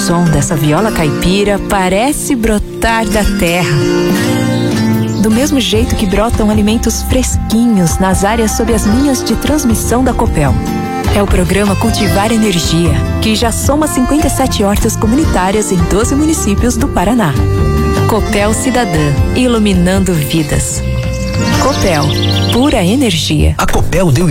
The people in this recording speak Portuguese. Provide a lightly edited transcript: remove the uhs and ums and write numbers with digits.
som dessa viola caipira parece brotar da terra. Do mesmo jeito que brotam alimentos fresquinhos nas áreas sob as linhas de transmissão da Copel. É o programa Cultivar Energia, que já soma 57 hortas comunitárias em 12 municípios do Paraná. Copel Cidadã, iluminando vidas. Copel, pura energia. A Copel deu